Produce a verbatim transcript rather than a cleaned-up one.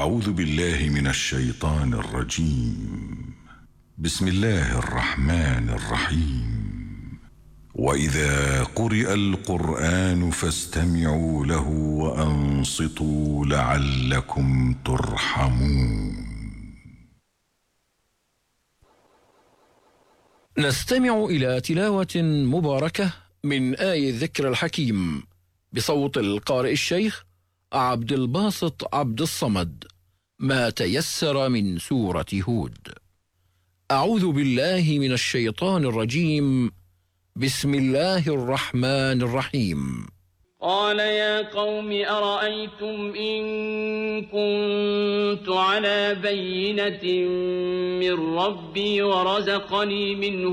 أعوذ بالله من الشيطان الرجيم. بسم الله الرحمن الرحيم. وإذا قرئ القرآن فاستمعوا له وأنصتوا لعلكم ترحمون. نستمع إلى تلاوة مباركة من آية الذكر الحكيم بصوت القارئ الشيخ عبد الباسط عبد الصمد، ما تيسر من سورة هود. أعوذ بالله من الشيطان الرجيم. بسم الله الرحمن الرحيم. قال يا قوم أرأيتم إن كنت على بينة من ربي ورزقني منه